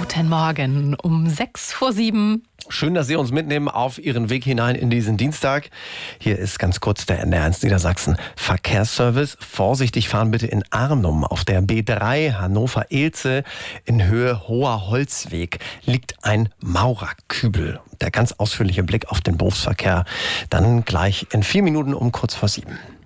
Guten Morgen um 6:07. Schön, dass Sie uns mitnehmen auf Ihren Weg hinein in diesen Dienstag. Hier ist ganz kurz der NDR1 Niedersachsen Verkehrsservice. Vorsichtig fahren bitte in Arnum. Auf der B3 Hannover-Elze in Höhe Hoher Holzweg liegt ein Maurerkübel. Der ganz ausführliche Blick auf den Berufsverkehr dann gleich in 4 Minuten um kurz vor 7.